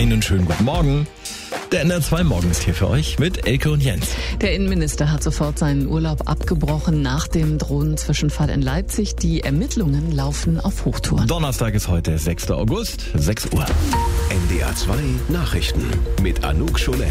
Einen schönen guten Morgen. Der NDR 2 Morgen ist hier für euch mit Elke und Jens. Der Innenminister hat sofort seinen Urlaub abgebrochen nach dem Drohnenzwischenfall in Leipzig. Die Ermittlungen laufen auf Hochtouren. Donnerstag ist heute 6. August, 6 Uhr. NDR 2 Nachrichten mit Anouk Scholen.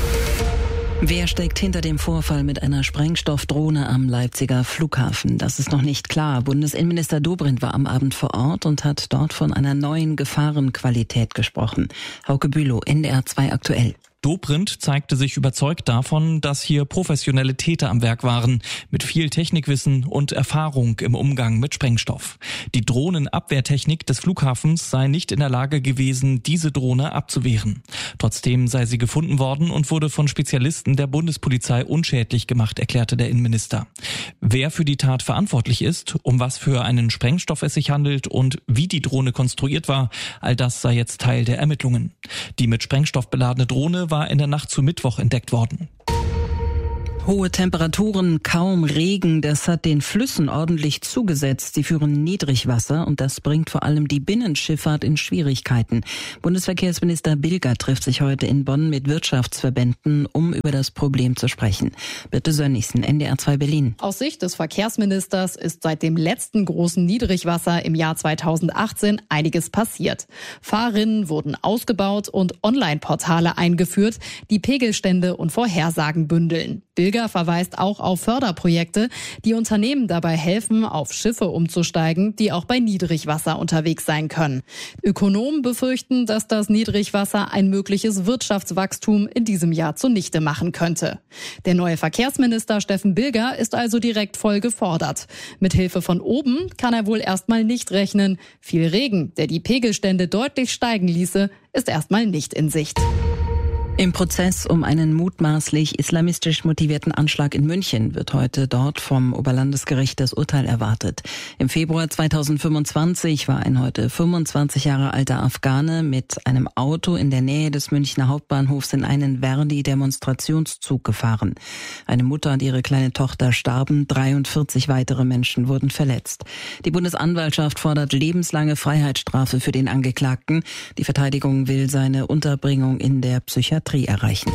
Wer steckt hinter dem Vorfall mit einer Sprengstoffdrohne am Leipziger Flughafen? Das ist noch nicht klar. Bundesinnenminister Dobrindt war am Abend vor Ort und hat dort von einer neuen Gefahrenqualität gesprochen. Hauke Bülow, NDR 2 aktuell. Dobrindt zeigte sich überzeugt davon, dass hier professionelle Täter am Werk waren, mit viel Technikwissen und Erfahrung im Umgang mit Sprengstoff. Die Drohnenabwehrtechnik des Flughafens sei nicht in der Lage gewesen, diese Drohne abzuwehren. Trotzdem sei sie gefunden worden und wurde von Spezialisten der Bundespolizei unschädlich gemacht, erklärte der Innenminister. Wer für die Tat verantwortlich ist, um was für einen Sprengstoff es sich handelt und wie die Drohne konstruiert war, all das sei jetzt Teil der Ermittlungen. Die mit Sprengstoff beladene Drohne war in der Nacht zu Mittwoch entdeckt worden. Hohe Temperaturen, kaum Regen, das hat den Flüssen ordentlich zugesetzt. Sie führen Niedrigwasser und das bringt vor allem die Binnenschifffahrt in Schwierigkeiten. Bundesverkehrsminister Bilger trifft sich heute in Bonn mit Wirtschaftsverbänden, um über das Problem zu sprechen. Birte Sönnigsen, NDR 2 Berlin. Aus Sicht des Verkehrsministers ist seit dem letzten großen Niedrigwasser im Jahr 2018 einiges passiert. Fahrrinnen wurden ausgebaut und Online-Portale eingeführt, die Pegelstände und Vorhersagen bündeln. Bilger verweist auch auf Förderprojekte, die Unternehmen dabei helfen, auf Schiffe umzusteigen, die auch bei Niedrigwasser unterwegs sein können. Ökonomen befürchten, dass das Niedrigwasser ein mögliches Wirtschaftswachstum in diesem Jahr zunichte machen könnte. Der neue Verkehrsminister Steffen Bilger ist also direkt voll gefordert. Mit Hilfe von oben kann er wohl erstmal nicht rechnen. Viel Regen, der die Pegelstände deutlich steigen ließe, ist erstmal nicht in Sicht. Im Prozess um einen mutmaßlich islamistisch motivierten Anschlag in München wird heute dort vom Oberlandesgericht das Urteil erwartet. Im Februar 2025 war ein heute 25 Jahre alter Afghane mit einem Auto in der Nähe des Münchner Hauptbahnhofs in einen Verdi-Demonstrationszug gefahren. Eine Mutter und ihre kleine Tochter starben, 43 weitere Menschen wurden verletzt. Die Bundesanwaltschaft fordert lebenslange Freiheitsstrafe für den Angeklagten. Die Verteidigung will seine Unterbringung in der Psychiatrie erreichen.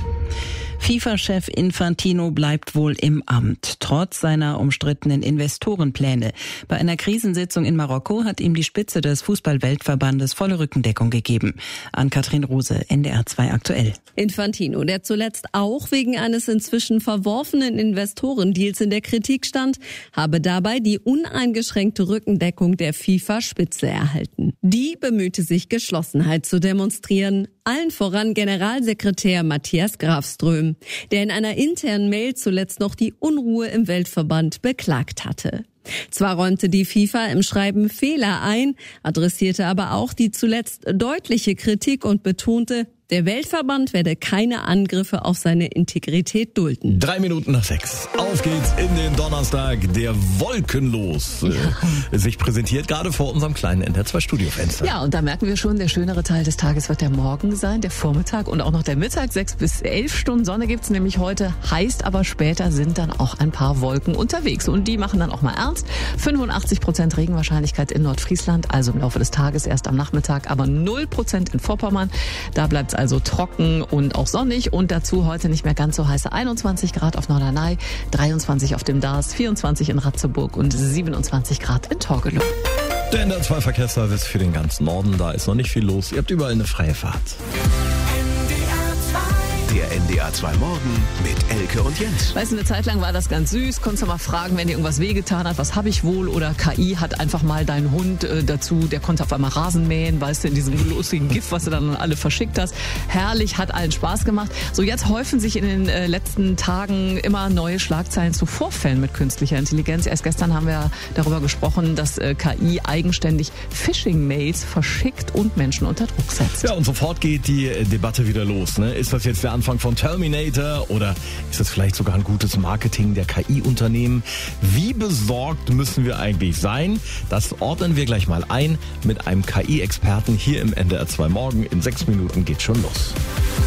FIFA-Chef Infantino bleibt wohl im Amt, trotz seiner umstrittenen Investorenpläne. Bei einer Krisensitzung in Marokko hat ihm die Spitze des Fußball-Weltverbandes volle Rückendeckung gegeben. Ann-Kathrin Rose, NDR 2 aktuell. Infantino, der zuletzt auch wegen eines inzwischen verworfenen Investorendeals in der Kritik stand, habe dabei die uneingeschränkte Rückendeckung der FIFA-Spitze erhalten. Die bemühte sich, Geschlossenheit zu demonstrieren, allen voran Generalsekretär Matthias Grafström, der in einer internen Mail zuletzt noch die Unruhe im Weltverband beklagt hatte. Zwar räumte die FIFA im Schreiben Fehler ein, adressierte aber auch die zuletzt deutliche Kritik und betonte, der Weltverband werde keine Angriffe auf seine Integrität dulden. 3 Minuten nach 6. Auf geht's in den Donnerstag, der wolkenlos sich präsentiert, gerade vor unserem kleinen NDR 2 Studiofenster. Ja, und da merken wir schon, der schönere Teil des Tages wird der Morgen sein, der Vormittag und auch noch der Mittag. 6 bis 11 Stunden Sonne gibt's nämlich heute, heißt aber später sind dann auch ein paar Wolken unterwegs. Und die machen dann auch mal ernst. 85% Regenwahrscheinlichkeit in Nordfriesland, also im Laufe des Tages erst am Nachmittag, aber 0% in Vorpommern. Da bleibt's also trocken und auch sonnig und dazu heute nicht mehr ganz so heiße 21 Grad auf Norderney, 23 auf dem Darß, 24 in Ratzeburg und 27 Grad in Torgelow. Der NDR 2 Verkehrsservice für den ganzen Norden, da ist noch nicht viel los. Ihr habt überall eine freie Fahrt. Der NDR 2 Morgen mit Elke und Jens. Weißt du, eine Zeit lang war das ganz süß. Konntest du mal fragen, wenn dir irgendwas wehgetan hat, was habe ich wohl? Oder KI hat einfach mal deinen Hund dazu, der konnte auf einmal Rasen mähen, weißt du, in diesem lustigen Gift, was du dann an alle verschickt hast. Herrlich, hat allen Spaß gemacht. So, jetzt häufen sich in den letzten Tagen immer neue Schlagzeilen zu Vorfällen mit künstlicher Intelligenz. Erst gestern haben wir darüber gesprochen, dass KI eigenständig Phishing-Mails verschickt und Menschen unter Druck setzt. Ja, und sofort geht die Debatte wieder los. Ne? Ist das jetzt der Anfang von Terminator oder ist das vielleicht sogar ein gutes Marketing der KI-Unternehmen? Wie besorgt müssen wir eigentlich sein? Das ordnen wir gleich mal ein mit einem KI-Experten hier im NDR 2 Morgen. In 6 Minuten geht's schon los.